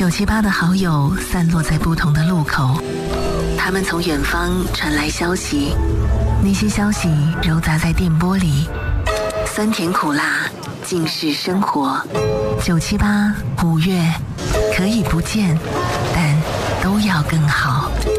978的好友散落在不同的路口，他们从远方传来消息，那些消息揉杂在电波里，酸甜苦辣尽是生活。978，5月可以不见，但都要更好。